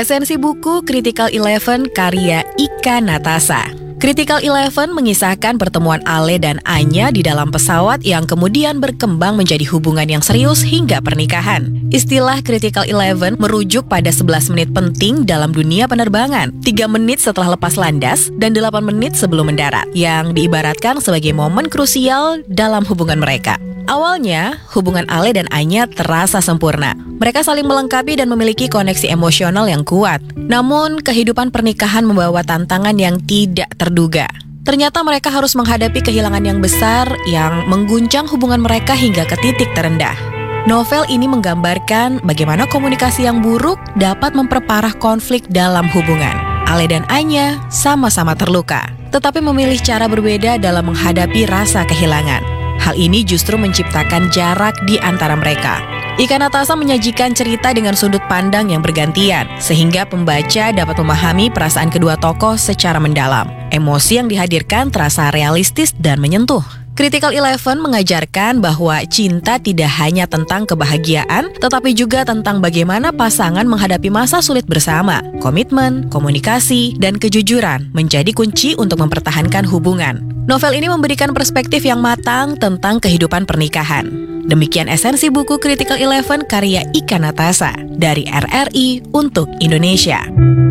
Esensi buku Critical Eleven karya Ika Natasha. Critical Eleven mengisahkan pertemuan Ale dan Anya di dalam pesawat yang kemudian berkembang menjadi hubungan yang serius hingga pernikahan. Istilah Critical Eleven merujuk pada 11 menit penting dalam dunia penerbangan, 3 menit setelah lepas landas dan 8 menit sebelum mendarat, yang diibaratkan sebagai momen krusial dalam hubungan mereka. Awalnya, hubungan Ale dan Anya terasa sempurna. Mereka saling melengkapi dan memiliki koneksi emosional yang kuat. Namun, kehidupan pernikahan membawa tantangan yang tidak terduga. Ternyata mereka harus menghadapi kehilangan yang besar yang mengguncang hubungan mereka hingga ke titik terendah. Novel ini menggambarkan bagaimana komunikasi yang buruk dapat memperparah konflik dalam hubungan. Ale dan Anya sama-sama terluka, tetapi memilih cara berbeda dalam menghadapi rasa kehilangan. Hal ini justru menciptakan jarak di antara mereka. Ika Natasha menyajikan cerita dengan sudut pandang yang bergantian, sehingga pembaca dapat memahami perasaan kedua tokoh secara mendalam. Emosi yang dihadirkan terasa realistis dan menyentuh. Critical Eleven mengajarkan bahwa cinta tidak hanya tentang kebahagiaan, tetapi juga tentang bagaimana pasangan menghadapi masa sulit bersama. Komitmen, komunikasi, dan kejujuran menjadi kunci untuk mempertahankan hubungan. Novel ini memberikan perspektif yang matang tentang kehidupan pernikahan. Demikian esensi buku Critical Eleven karya Ika Natasha dari RRI untuk Indonesia.